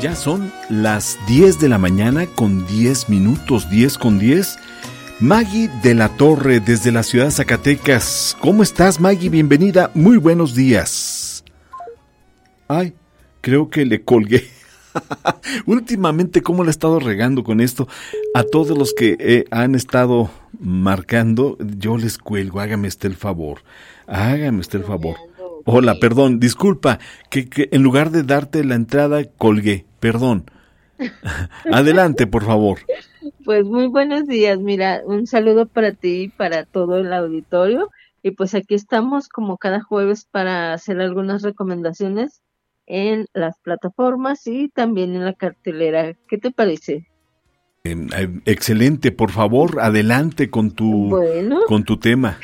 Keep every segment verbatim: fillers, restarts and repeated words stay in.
Ya son las diez de la mañana con diez minutos, diez con diez. Maggie de la Torre desde la ciudad de Zacatecas. ¿Cómo estás, Maggie? Bienvenida. Muy buenos días. Ay, creo que le colgué. Últimamente, ¿cómo le he estado regando con esto? A todos los que eh, han estado marcando, yo les cuelgo. Hágame usted el favor. Hágame usted el favor. Hola, perdón, disculpa, que, que en lugar de darte la entrada, colgué, perdón. Adelante, por favor. Pues muy buenos días, mira, un saludo para ti y para todo el auditorio. Y pues aquí estamos como cada jueves para hacer algunas recomendaciones en las plataformas y también en la cartelera. ¿Qué te parece? Eh, eh, excelente, por favor, adelante con tu, bueno. con tu tema.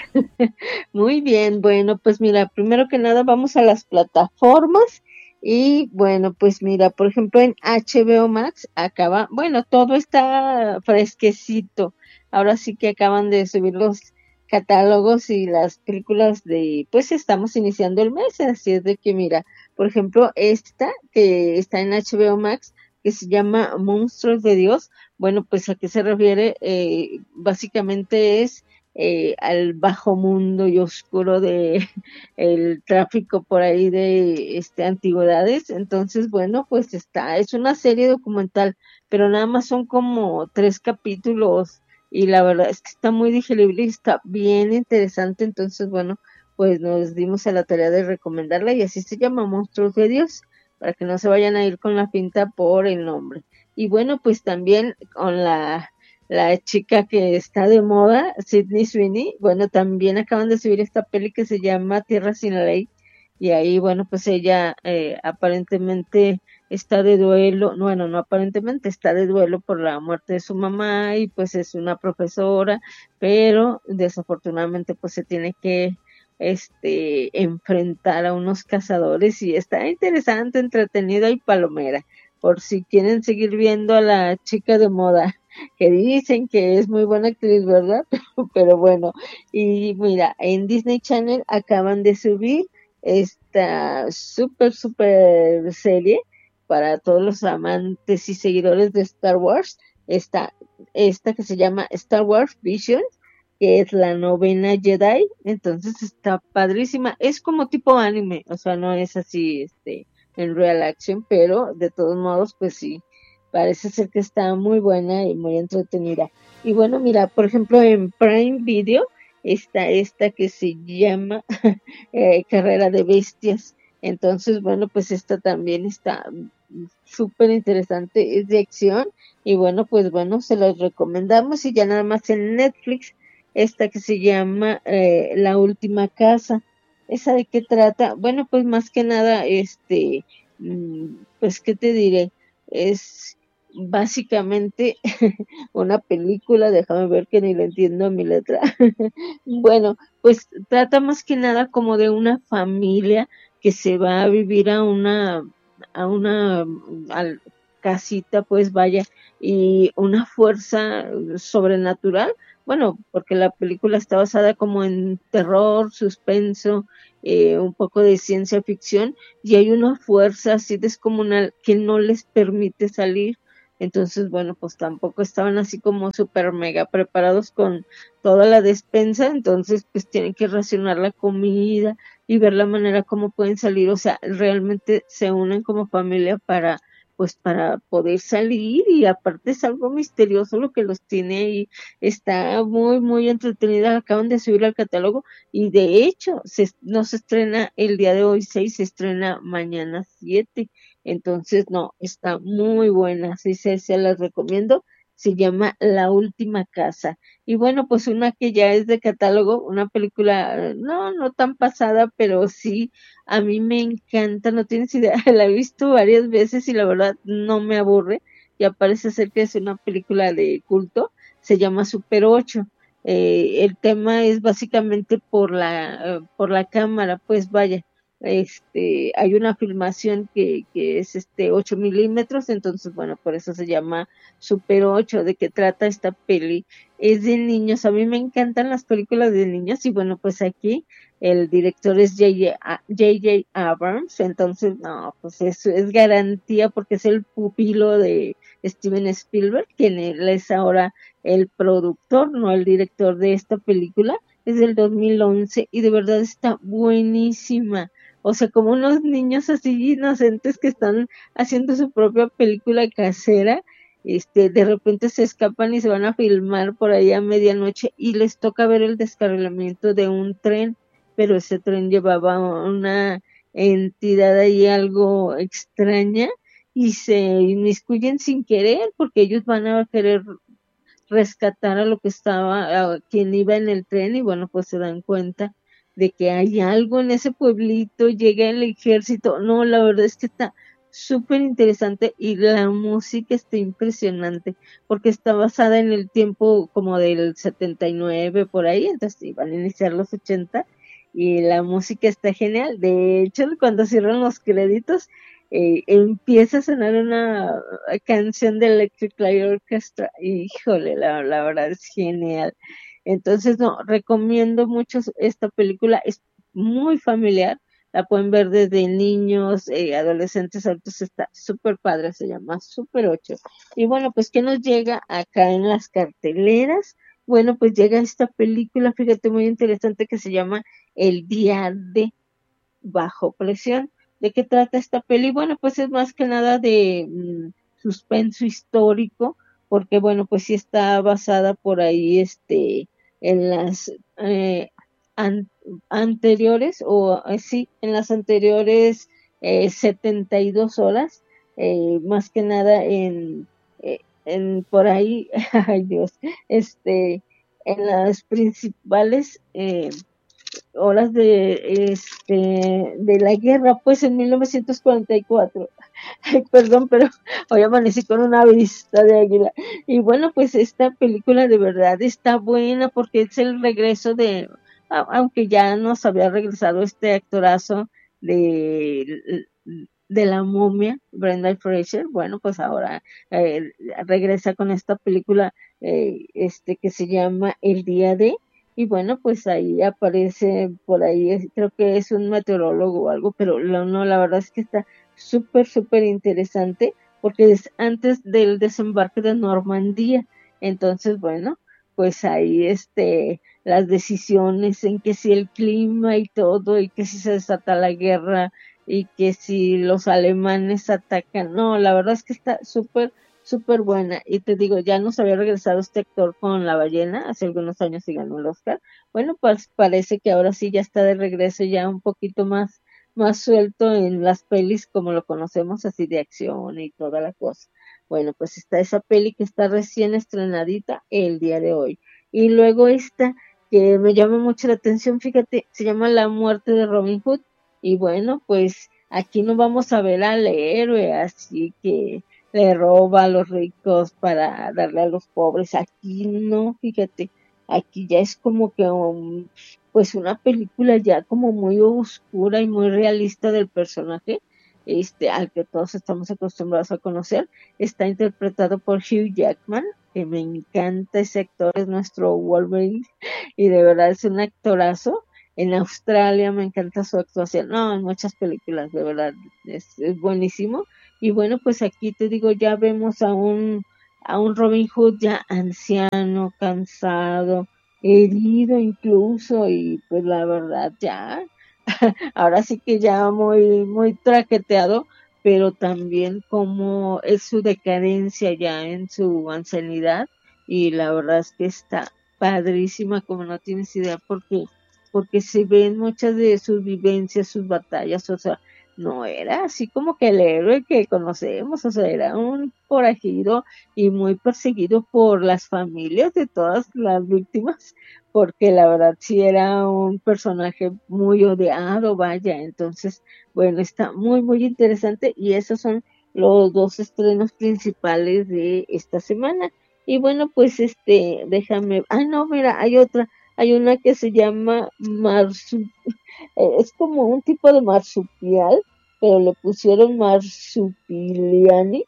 Muy bien, bueno, pues mira, primero que nada vamos a las plataformas y bueno, pues mira, por ejemplo en H B O Max acaba, bueno, todo está fresquecito, ahora sí que acaban de subir los catálogos y las películas de, pues estamos iniciando el mes, así es de que mira, por ejemplo esta que está en H B O Max, que se llama Monstruos de Dios, bueno, pues a qué se refiere, eh, básicamente es Eh, al bajo mundo y oscuro de el tráfico por ahí de este antigüedades. Entonces, bueno, pues está, es una serie documental, pero nada más son como tres capítulos y la verdad es que está muy digerible y está bien interesante. Entonces, bueno, pues nos dimos a la tarea de recomendarla y así se llama, Monstruos de Dios, para que no se vayan a ir con la finta por el nombre. Y bueno, pues también con la la chica que está de moda, Sydney Sweeney, bueno, también acaban de subir esta peli que se llama Tierra sin ley, y ahí, bueno, pues ella eh, aparentemente está de duelo, bueno, no aparentemente, está de duelo por la muerte de su mamá, y pues es una profesora, pero desafortunadamente pues se tiene que este enfrentar a unos cazadores, y está interesante, entretenida y palomera, por si quieren seguir viendo a la chica de moda, que dicen que es muy buena actriz, ¿verdad? Pero bueno, y mira, en Disney Channel acaban de subir esta súper, súper serie para todos los amantes y seguidores de Star Wars, esta, esta que se llama Star Wars Vision, que es la novena Jedi, entonces está padrísima, es como tipo anime, o sea, no es así, este, en real action, pero de todos modos, pues sí, parece ser que está muy buena y muy entretenida. Y bueno, mira, por ejemplo, en Prime Video está esta que se llama eh, Carrera de Bestias. Entonces, bueno, pues esta también está súper interesante, es de acción y bueno, pues bueno, se los recomendamos. Y ya nada más en Netflix, esta que se llama eh, La Última Casa. ¿Esa de qué trata? Bueno, pues más que nada, este, pues, ¿qué te diré? Es básicamente una película, déjame ver que ni le entiendo a mi letra. Bueno, pues trata más que nada como de una familia que se va a vivir a una a una al, casita, pues vaya, y una fuerza sobrenatural, bueno, porque la película está basada como en terror, suspenso, eh, un poco de ciencia ficción, y hay una fuerza así descomunal que no les permite salir. Entonces, bueno, pues tampoco estaban así como super mega preparados con toda la despensa, entonces pues tienen que racionar la comida y ver la manera como pueden salir, o sea, realmente se unen como familia para, pues para poder salir, y aparte es algo misterioso lo que los tiene ahí, está muy, muy entretenida, acaban de subir al catálogo, y de hecho, se, no se estrena el día de hoy seis, se estrena mañana siete, entonces no, está muy buena, sí se, se las recomiendo, se llama La Última Casa. Y bueno, pues una que ya es de catálogo, una película, no, no tan pasada, pero sí, a mí me encanta, no tienes idea, la he visto varias veces y la verdad no me aburre, ya parece ser que es una película de culto, se llama Super ocho. Eh, el tema es básicamente por la, uh, por la cámara, pues vaya, este, hay una filmación que, que es este ocho milímetros, entonces bueno, por eso se llama Super ocho. ¿De qué trata esta peli? Es de niños, a mí me encantan las películas de niños, y bueno, pues aquí el director es J J Abrams, entonces no, pues eso es garantía porque es el pupilo de Steven Spielberg, quien él es ahora el productor, no el director de esta película, es del dos mil once y de verdad está buenísima. O sea, como unos niños así inocentes que están haciendo su propia película casera, este, de repente se escapan y se van a filmar por ahí a medianoche y les toca ver el descarrilamiento de un tren, pero ese tren llevaba una entidad ahí algo extraña y se inmiscuyen sin querer porque ellos van a querer rescatar a lo que estaba, a quien iba en el tren y bueno, pues se dan cuenta de que hay algo en ese pueblito, llega el ejército, no, la verdad es que está súper interesante y la música está impresionante porque está basada en el tiempo como del setenta y nueve por ahí, entonces iban a iniciar los ochenta y la música está genial, de hecho cuando cierran los créditos eh, empieza a sonar una canción de Electric Light Orchestra, híjole, la, la verdad es genial. Entonces, no, recomiendo mucho esta película, es muy familiar, la pueden ver desde niños, eh, adolescentes, adultos, está súper padre, se llama Super ocho. Y bueno, pues, ¿qué nos llega acá en las carteleras? Bueno, pues llega esta película, fíjate, muy interesante que se llama El Día de Bajo Presión. ¿De qué trata esta peli? Bueno, pues es más que nada de mmm, suspenso histórico, porque bueno, pues sí está basada por ahí, este, en las eh, an anteriores, o eh, sí, en las anteriores eh, setenta y dos horas, eh, más que nada en, eh, en por ahí, ay Dios, este, en las principales eh, horas de este de la guerra, pues en mil novecientos cuarenta y cuatro. Ay, perdón, pero hoy amanecí con una vista de águila. Y bueno, pues esta película de verdad está buena porque es el regreso de, aunque ya nos había regresado este actorazo de de la momia, Brenda Fraser, bueno, pues ahora eh, regresa con esta película eh, este que se llama El Día de, y bueno, pues ahí aparece por ahí, creo que es un meteorólogo o algo, pero no, no la verdad es que está súper, súper interesante porque es antes del desembarque de Normandía. Entonces, bueno, pues ahí este, las decisiones en que si el clima y todo, y que si se desata la guerra, y que si los alemanes atacan, no, la verdad es que está súper, súper buena, y te digo, ya nos había regresado este actor con La Ballena, hace algunos años y ganó el Oscar, bueno, pues parece que ahora sí ya está de regreso, ya un poquito más, más suelto en las pelis como lo conocemos, así de acción y toda la cosa. Bueno, pues está esa peli que está recién estrenadita el día de hoy, y luego esta que me llama mucho la atención, fíjate, se llama La Muerte de Robin Hood, y bueno, pues aquí no vamos a ver al héroe así que le roba a los ricos para darle a los pobres. Aquí no, fíjate, aquí ya es como que um, pues una película ya como muy oscura y muy realista del personaje, este, al que todos estamos acostumbrados a conocer. Está interpretado por Hugh Jackman, que me encanta ese actor, es nuestro Wolverine, y de verdad es un actorazo. En Australia me encanta su actuación, no, en muchas películas, de verdad, es, es buenísimo. Y bueno, pues aquí te digo, ya vemos a un, a un Robin Hood ya anciano, cansado, herido incluso, y pues la verdad ya, ahora sí que ya muy, muy traqueteado, pero también como es su decadencia ya en su ancianidad, y la verdad es que está padrísima, como no tienes idea, porque porque se ven muchas de sus vivencias, sus batallas, o sea, no era así como que el héroe que conocemos, o sea, era un forajido y muy perseguido por las familias de todas las víctimas, porque la verdad sí era un personaje muy odiado, vaya, entonces, bueno, está muy, muy interesante y esos son los dos estrenos principales de esta semana. Y bueno, pues este, déjame, ah, no, mira, hay otra, hay una que se llama marsupial, es como un tipo de marsupial, pero le pusieron marsupiliani,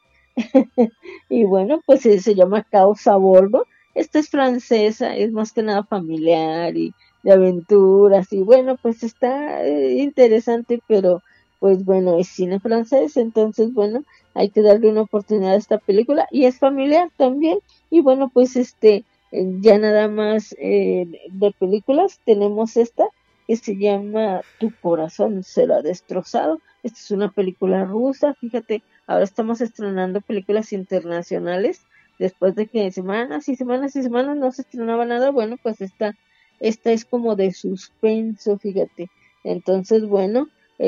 y bueno, pues se, se llama Caos a Bordo. Esta es francesa, es más que nada familiar y de aventuras, y bueno, pues está eh, interesante, pero pues bueno, es cine francés, entonces bueno, hay que darle una oportunidad a esta película, y es familiar también, y bueno, pues este, eh, ya nada más eh, de películas, tenemos esta, que se llama Tu corazón será destrozado. Esta es una película rusa, fíjate, ahora estamos estrenando películas internacionales, después de que semanas y semanas y semanas no se estrenaba nada, bueno, pues esta, esta es como de suspenso, fíjate. Entonces, bueno,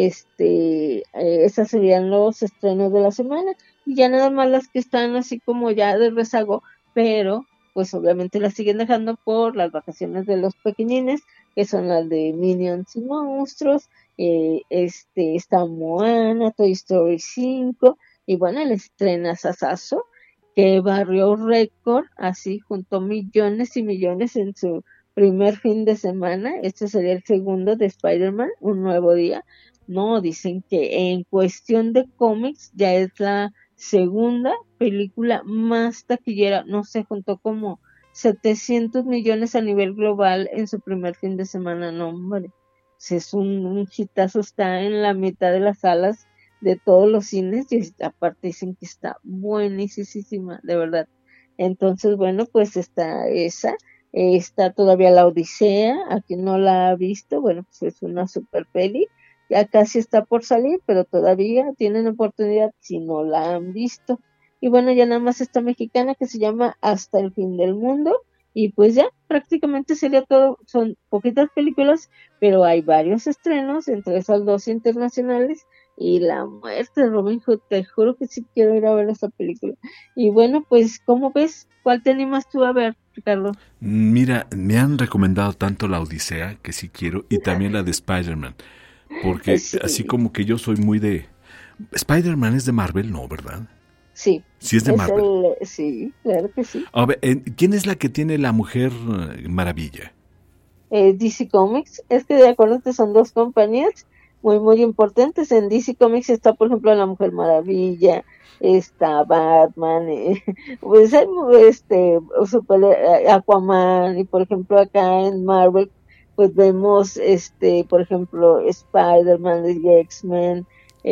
este, eh, esas serían los estrenos de la semana, y ya nada más las que están así como ya de rezago, pero pues obviamente las siguen dejando por las vacaciones de los pequeñines, que son las de Minions y Monstruos, eh, este, está Moana, Toy Story cinco, y bueno, el estrena Sasazo, que barrió récord, así juntó millones y millones en su primer fin de semana. Este sería el segundo de Spider-Man, Un Nuevo Día. No, dicen que en cuestión de cómics ya es la segunda película más taquillera, no sé, juntó como setecientos millones a nivel global en su primer fin de semana, no hombre, si es un, un hitazo, está en la mitad de las salas de todos los cines, y aparte dicen que está buenísima, de verdad. Entonces, bueno, pues está esa, eh, está todavía La Odisea, a quien no la ha visto, bueno, pues es una super peli, ya casi está por salir, pero todavía tienen oportunidad si no la han visto. Y bueno, ya nada más esta mexicana que se llama Hasta el fin del mundo, y pues ya prácticamente sería todo, son poquitas películas, pero hay varios estrenos, entre esas dos internacionales, y La muerte de Robin Hood, te juro que sí quiero ir a ver esa película. Y bueno, pues, ¿cómo ves? ¿Cuál te animas tú a ver, Ricardo? Mira, me han recomendado tanto La Odisea, que sí quiero, y también la de Spider-Man, porque Sí, así como que yo soy muy de... Spider-Man es de Marvel, ¿no, verdad? sí, Sí es de es Marvel. el, sí, claro que sí. A ver, ¿quién es la que tiene la Mujer eh, Maravilla? eh, D C Comics, es que de acuerdo que son dos compañías muy muy importantes. En D C Comics está, por ejemplo, La Mujer Maravilla, está Batman, eh, pues hay este super, eh, Aquaman, y por ejemplo acá en Marvel pues vemos este, por ejemplo, Spider-Man y X-Men,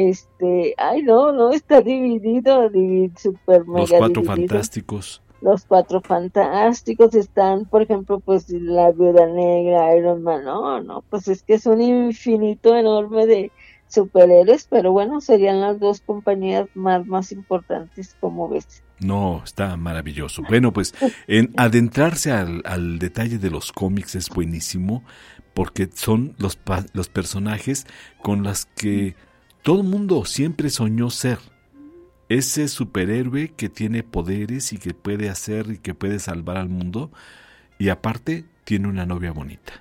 este, ay no, no está dividido, dividido, super Los mega Cuatro dividido. Fantásticos. Los Cuatro Fantásticos están, por ejemplo, pues la Viuda Negra, Iron Man, no, no, pues es que es un infinito enorme de superhéroes, pero bueno, serían las dos compañías más, más importantes, como ves. No, está maravilloso. Bueno, pues en adentrarse al, al detalle de los cómics es buenísimo, porque son los, los personajes con los que todo el mundo siempre soñó ser. Ese superhéroe que tiene poderes y que puede hacer y que puede salvar al mundo, y aparte tiene una novia bonita.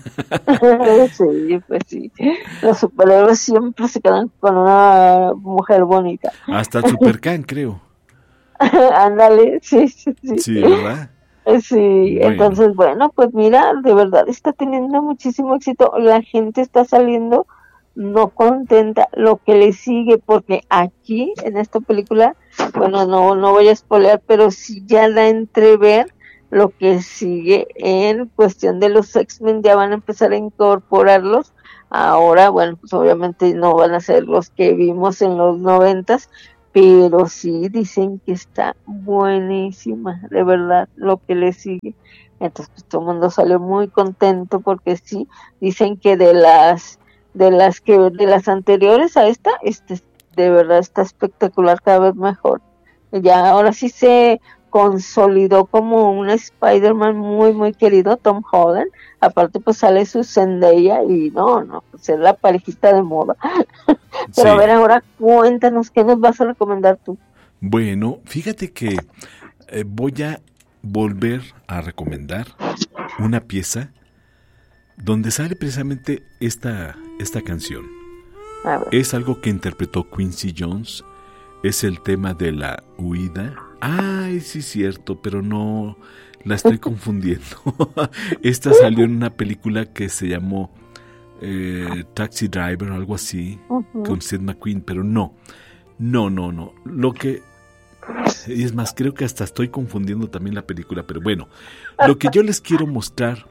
Sí, pues sí. Los superhéroes siempre se quedan con una mujer bonita. Hasta el Supercan, creo. Ándale, sí, sí, sí. Sí, ¿verdad? Sí, Bueno. entonces, bueno, pues mira, de verdad está teniendo muchísimo éxito. La gente está saliendo no contenta, lo que le sigue, porque aquí en esta película, bueno, no, no voy a spoilear, pero sí ya da a entrever lo que sigue en cuestión de los X-Men. Ya van a empezar a incorporarlos. Ahora, bueno, pues obviamente no van a ser los que vimos en los noventas, pero sí dicen que está buenísima, de verdad, lo que le sigue. Entonces, pues, todo el mundo salió muy contento, porque sí, dicen que de las de las que de las anteriores a esta, este de verdad está espectacular, cada vez mejor. Ya ahora sí se consolidó como un Spider-Man muy muy querido, Tom Holland. Aparte pues sale su Zendaya, y no, no, pues es la parejita de moda. Pero Sí. A ver, ahora cuéntanos, ¿qué nos vas a recomendar tú? Bueno, fíjate que eh, voy a volver a recomendar una pieza donde sale precisamente esta, esta canción. Es algo que interpretó Quincy Jones, es el tema de la huida. Ay, sí es cierto, pero no, la estoy confundiendo. Esta salió en una película que se llamó eh, Taxi Driver o algo así, uh-huh. con Steve McQueen, pero no, no, no, no. Lo que, y es más, creo que hasta estoy confundiendo también la película, pero bueno, lo que yo les quiero mostrar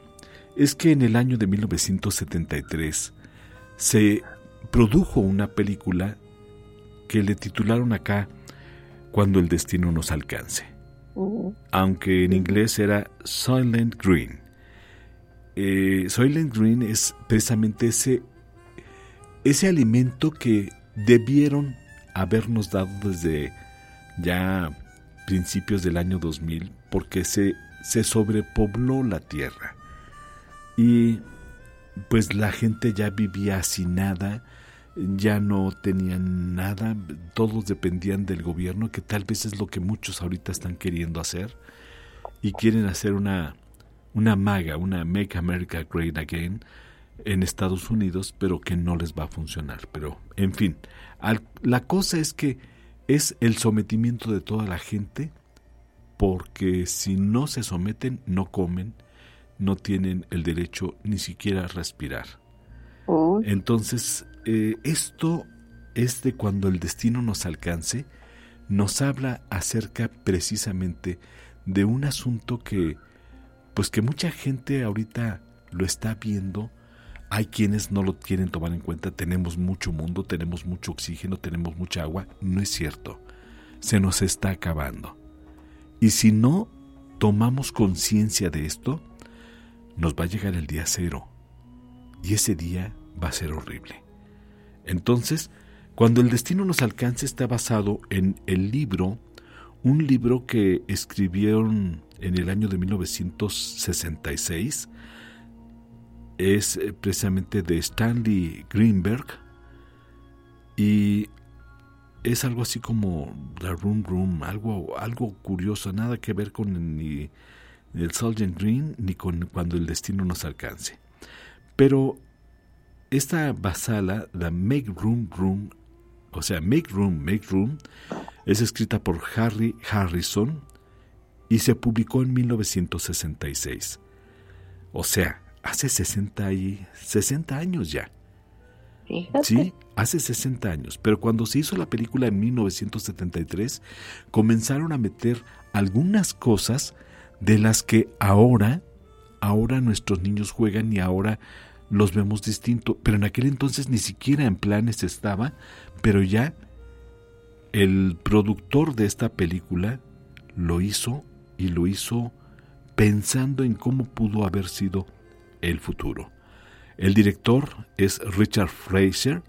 es que en el año de mil novecientos setenta y tres se produjo una película que le titularon acá Cuando el destino nos alcance, uh-huh. aunque en inglés era Soylent Green. Eh, Soylent Green es precisamente ese, ese alimento que debieron habernos dado desde ya principios del año dos mil, porque se, se sobrepobló la tierra y pues la gente ya vivía hacinada, ya no tenían nada, todos dependían del gobierno, que tal vez es lo que muchos ahorita están queriendo hacer, y quieren hacer una, una MAGA, una Make America Great Again en Estados Unidos, pero que no les va a funcionar. Pero, en fin, al, la cosa es que es el sometimiento de toda la gente, porque si no se someten, no comen, no tienen el derecho ni siquiera a respirar. Oh. Entonces, eh, esto es de cuando el destino nos alcance, nos habla acerca precisamente de un asunto que, pues que mucha gente ahorita lo está viendo. Hay quienes no lo quieren tomar en cuenta. Tenemos mucho mundo, tenemos mucho oxígeno, tenemos mucha agua. No es cierto. Se nos está acabando. Y si no tomamos conciencia de esto, nos va a llegar el día cero. Y ese día va a ser horrible. Entonces, cuando el destino nos alcance está basado en el libro, un libro que escribieron en el año de mil novecientos sesenta y seis, es precisamente de Stanley Greenberg, y es algo así como The Room Room, algo, algo curioso, nada que ver con el, ni el Soylent Green ni con Cuando el destino nos alcance. Pero esta basala, la Make Room Room, o sea, Make Room, Make Room, es escrita por Harry Harrison y se publicó en mil novecientos sesenta y seis. O sea, hace sesenta, y, sesenta años ya. Fíjate. Sí, hace sesenta años. Pero cuando se hizo la película en mil novecientos setenta y tres, comenzaron a meter algunas cosas de las que ahora, ahora nuestros niños juegan y ahora los vemos distinto. Pero en aquel entonces ni siquiera en planes estaba, pero ya el productor de esta película lo hizo y lo hizo pensando en cómo pudo haber sido el futuro. El director es Richard Fraser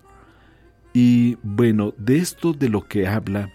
y bueno, de esto de lo que habla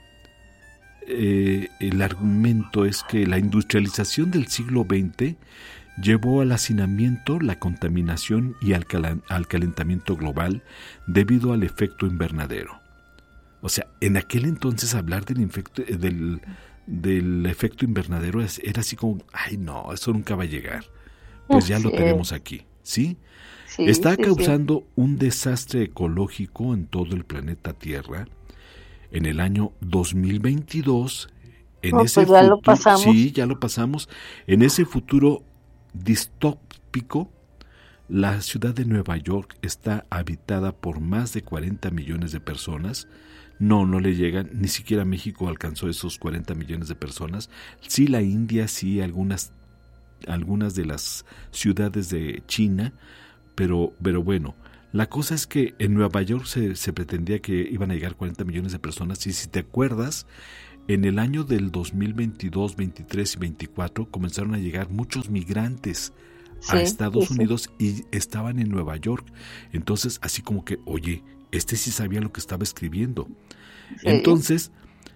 eh, el argumento es que la industrialización del siglo veinte llevó al hacinamiento, la contaminación y al, cal- al calentamiento global debido al efecto invernadero. O sea, en aquel entonces hablar del, infecto, del, del efecto invernadero era así como, ay no, eso nunca va a llegar. Pues ya lo tenemos aquí, ¿sí? Sí, Está sí, causando sí. un desastre ecológico en todo el planeta Tierra. En el año dos mil veintidós, en no, ese pues ya futuro, lo pasamos. Sí, ya lo pasamos. En ese futuro distópico, la ciudad de Nueva York está habitada por más de cuarenta millones de personas. No, no le llegan, ni siquiera México alcanzó esos cuarenta millones de personas. Sí, la India, sí, algunas algunas de las ciudades de China, pero, pero bueno, la cosa es que en Nueva York se, se pretendía que iban a llegar cuarenta millones de personas, y si te acuerdas, en el año del dos mil veintidós, veintitrés y veinticuatro comenzaron a llegar muchos migrantes sí, a Estados sí, Unidos sí. y estaban en Nueva York. Entonces, así como que, oye, este sí sabía lo que estaba escribiendo. Sí. Entonces,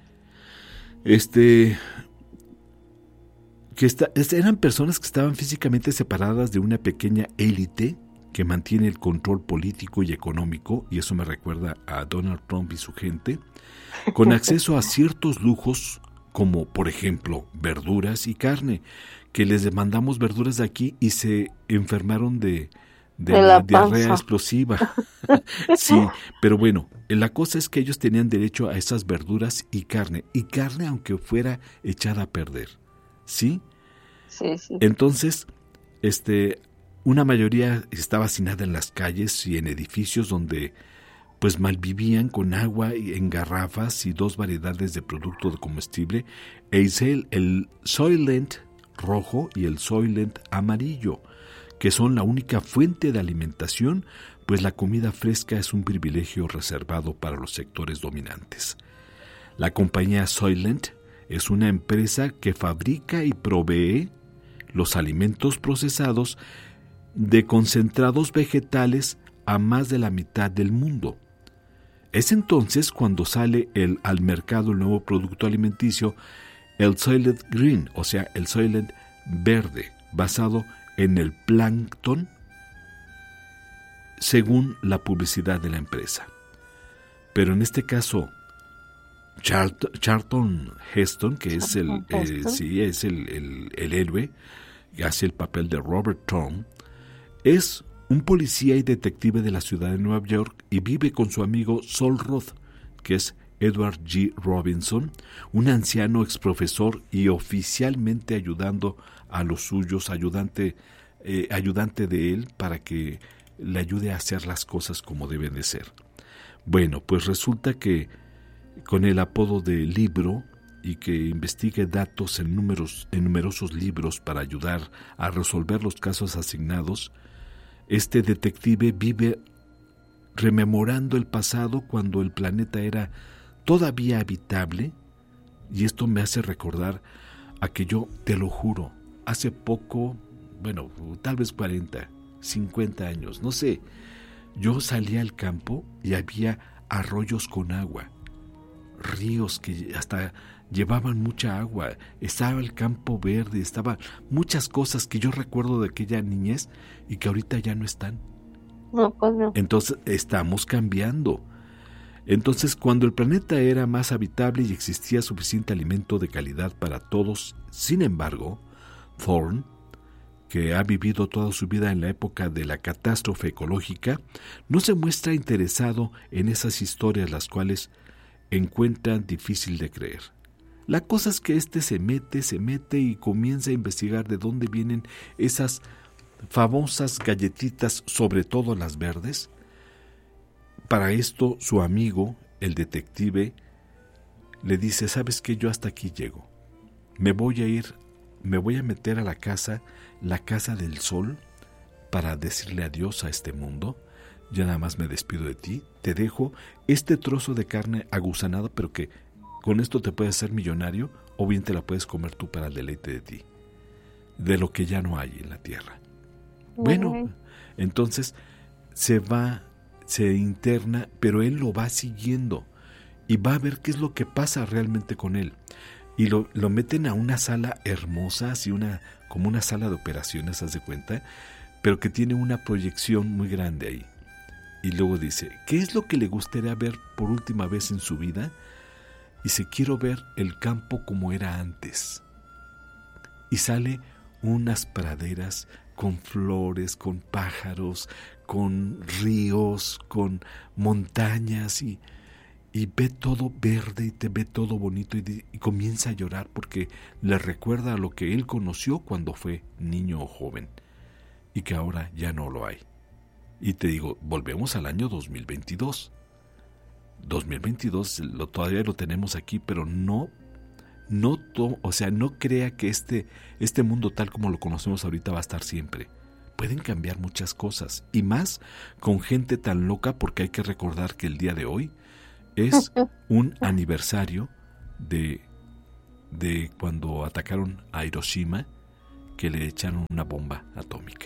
este... que esta, eran personas que estaban físicamente separadas de una pequeña élite que mantiene el control político y económico, y eso me recuerda a Donald Trump y su gente, con acceso a ciertos lujos como, por ejemplo, verduras y carne, que les demandamos verduras de aquí y se enfermaron de, de, de la diarrea explosiva. Sí, pero bueno, la cosa es que ellos tenían derecho a esas verduras y carne, y carne aunque fuera echada a perder. ¿Sí? Sí, sí. Entonces, este, una mayoría estaba hacinada en las calles y en edificios donde pues malvivían con agua en garrafas y dos variedades de producto de comestible, el, el Soylent rojo y el Soylent amarillo, que son la única fuente de alimentación, pues la comida fresca es un privilegio reservado para los sectores dominantes. La compañía Soylent es una empresa que fabrica y provee los alimentos procesados de concentrados vegetales a más de la mitad del mundo. Es entonces cuando sale el, al mercado el nuevo producto alimenticio, el Soylent Green, o sea, el Soylent verde, basado en el plancton, según la publicidad de la empresa. Pero en este caso, Charlton, Charlton Heston, que es el, eh, sí, es el, el, el héroe, que hace el papel de Robert Thorne, es un policía y detective de la ciudad de Nueva York y vive con su amigo Sol Roth, que es Edward G. Robinson, un anciano exprofesor y oficialmente ayudando a los suyos, ayudante, eh, ayudante de él para que le ayude a hacer las cosas como deben de ser. Bueno, pues resulta que con el apodo de Libro y que investigue datos en, números, en numerosos libros para ayudar a resolver los casos asignados, este detective vive rememorando el pasado cuando el planeta era todavía habitable, y esto me hace recordar a que yo, te lo juro, hace poco, bueno, tal vez cuarenta, cincuenta años, no sé, yo salía al campo y había arroyos con agua, ríos que hasta llevaban mucha agua, estaba el campo verde, estaba muchas cosas que yo recuerdo de aquella niñez y que ahorita ya no están. No, pues no. Entonces estamos cambiando. Entonces, cuando el planeta era más habitable y existía suficiente alimento de calidad para todos, sin embargo, Thorne, que ha vivido toda su vida en la época de la catástrofe ecológica, no se muestra interesado en esas historias las cuales encuentran difícil de creer. La cosa es que este se mete, se mete y comienza a investigar de dónde vienen esas famosas galletitas, sobre todo las verdes. Para esto, su amigo, el detective, le dice: ¿sabes qué? Yo hasta aquí llego. Me voy a ir, me voy a meter a la casa, la casa del sol, para decirle adiós a este mundo. Ya nada más me despido de ti, te dejo este trozo de carne agusanada, pero que con esto te puedes hacer millonario, o bien te la puedes comer tú para el deleite de ti, de lo que ya no hay en la tierra. Bueno, uh-huh. Entonces se va, se interna, pero él lo va siguiendo y va a ver qué es lo que pasa realmente con él. Y lo, lo meten a una sala hermosa, así una, como una sala de operaciones, haz de cuenta, pero que tiene una proyección muy grande ahí. Y luego dice: ¿qué es lo que le gustaría ver por última vez en su vida? Dice: quiero ver el campo como era antes. Y sale unas praderas con flores, con pájaros, con ríos, con montañas, y, y ve todo verde y te ve todo bonito, y, y comienza a llorar porque le recuerda a lo que él conoció cuando fue niño o joven y que ahora ya no lo hay. Y te digo, volvemos al año dos mil veintidós. dos mil veintidós lo, todavía lo tenemos aquí, pero no, no to, o sea, no crea que este, este mundo tal como lo conocemos ahorita va a estar siempre. Pueden cambiar muchas cosas, y más con gente tan loca, porque hay que recordar que el día de hoy es un aniversario de, de cuando atacaron a Hiroshima, que le echaron una bomba atómica.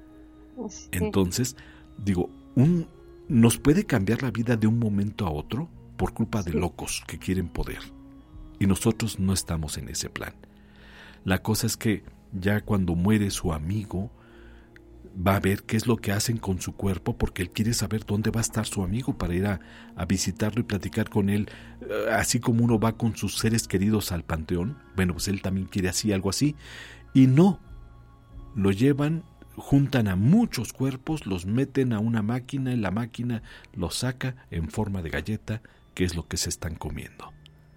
Entonces, digo, un, nos puede cambiar la vida de un momento a otro por culpa de locos que quieren poder. Y nosotros no estamos en ese plan. La cosa es que ya cuando muere su amigo, va a ver qué es lo que hacen con su cuerpo, porque él quiere saber dónde va a estar su amigo para ir a, a visitarlo y platicar con él, así como uno va con sus seres queridos al panteón. Bueno, pues él también quiere así, algo así. Y no, lo llevan, juntan a muchos cuerpos, los meten a una máquina y la máquina los saca en forma de galleta, que es lo que se están comiendo.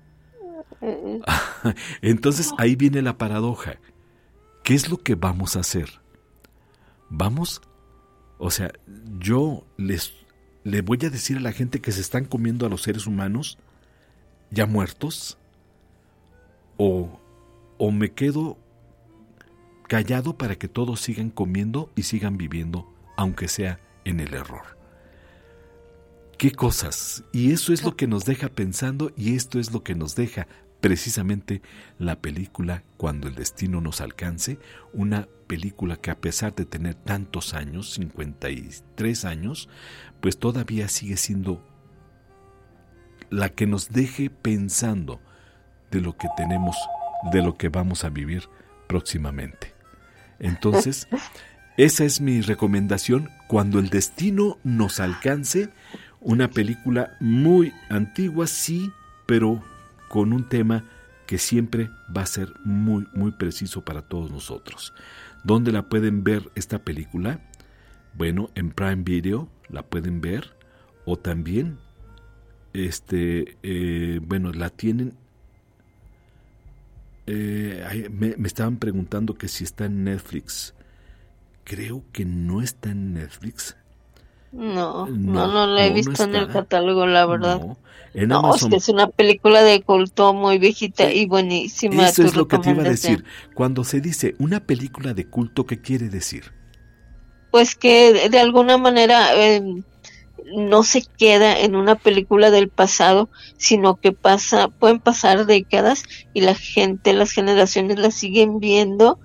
Entonces ahí viene la paradoja. ¿Qué es lo que vamos a hacer? Vamos, o sea, yo les le voy a decir a la gente que se están comiendo a los seres humanos ya muertos, o, o me quedo callado para que todos sigan comiendo y sigan viviendo, aunque sea en el error. ¿Qué cosas? Y eso es lo que nos deja pensando, y esto es lo que nos deja precisamente la película Cuando el destino nos alcance, una película que, a pesar de tener tantos años, cincuenta y tres años, pues todavía sigue siendo la que nos deje pensando de lo que tenemos, de lo que vamos a vivir próximamente. Entonces, esa es mi recomendación, Cuando el destino nos alcance, una película muy antigua, sí, pero con un tema que siempre va a ser muy, muy preciso para todos nosotros. ¿Dónde la pueden ver esta película? Bueno, en Prime Video la pueden ver, o también, este, eh, bueno, la tienen. Eh, me, me estaban preguntando que si está en Netflix. Creo que no está en Netflix. No, no, no la he no, visto no en el catálogo, la verdad. No, en No, Amazon. Es que es una película de culto muy viejita y buenísima. Eso tu es lo que te iba a decir. recomendación. Cuando se dice una película de culto, ¿qué quiere decir? Pues que de, de alguna manera eh, no se queda en una película del pasado, sino que pasa, pueden pasar décadas y la gente, las generaciones la siguen viendo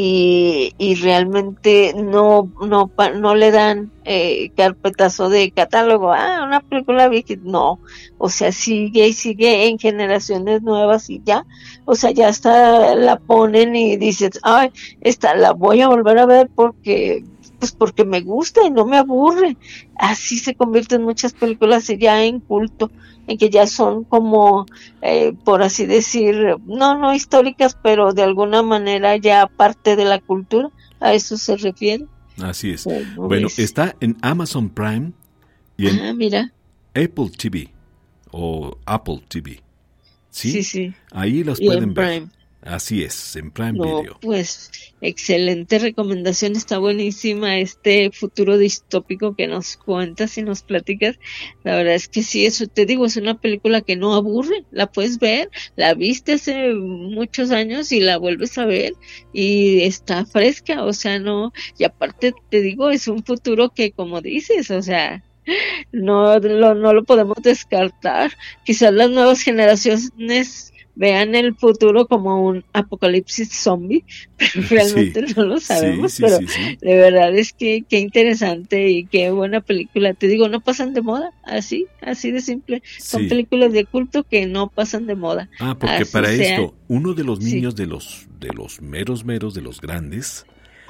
y, y realmente no, no, pa- no le dan eh, carpetazo de catálogo, ah, una película vieja, no, o sea, sigue y sigue en generaciones nuevas y ya, o sea, ya hasta la ponen y dices, ay, esta la voy a volver a ver porque, pues porque me gusta y no me aburre. Así se convierten muchas películas ya en culto, en que ya son como, eh, por así decir, no, no históricas, pero de alguna manera ya parte de la cultura. ¿A eso se refiere? Así es. Bueno, Bueno, es- está en Amazon Prime y en Ah, mira, Apple T V o Apple T V. ¿Sí? sí, sí, Ahí los y pueden en ver. Prime. Así es, en Prime No, Video. pues excelente recomendación, está buenísima este futuro distópico que nos cuentas y nos platicas. La verdad es que sí, eso te digo, es una película que no aburre, la puedes ver, la viste hace muchos años y la vuelves a ver y está fresca, o sea, no, y aparte te digo, es un futuro que, como dices, o sea, no lo, no lo podemos descartar. Quizás las nuevas generaciones vean el futuro como un apocalipsis zombie, pero realmente Sí, no lo sí, sabemos, sí, pero sí, sí. de verdad es que qué interesante y qué buena película. Te digo, no pasan de moda, así, así de simple. Son Sí. películas de culto que no pasan de moda. Ah, porque Así para sea, esto, uno de los sí, niños de los, de los meros meros, de los grandes,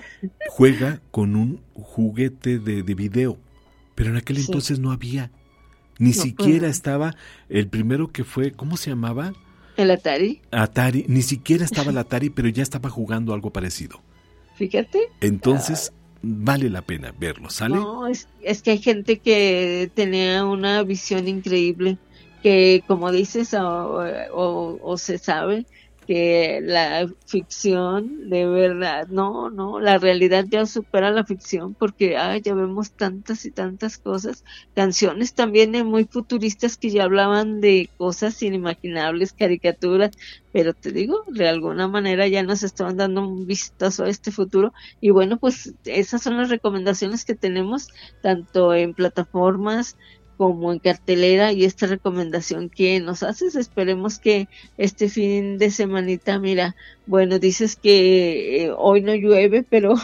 juega con un juguete de, de video, pero en aquel sí, entonces no había. Ni no, pues siquiera no. estaba el primero que fue, ¿cómo se llamaba? El Atari, Atari, ni siquiera estaba el Atari, pero ya estaba jugando algo parecido. fíjate. Entonces, vale la pena verlo, ¿sale? No, es, es que hay gente que tenía una visión increíble, que como dices, o, o, o se sabe que la ficción, de verdad, no, no, la realidad ya supera la ficción, porque ay, ya vemos tantas y tantas cosas, canciones también eh, muy futuristas que ya hablaban de cosas inimaginables, caricaturas, pero te digo, de alguna manera ya nos estaban dando un vistazo a este futuro. Y bueno, pues esas son las recomendaciones que tenemos, tanto en plataformas como en cartelera, y esta recomendación que nos haces. Esperemos que este fin de semanita, mira, bueno, dices que eh, hoy no llueve, pero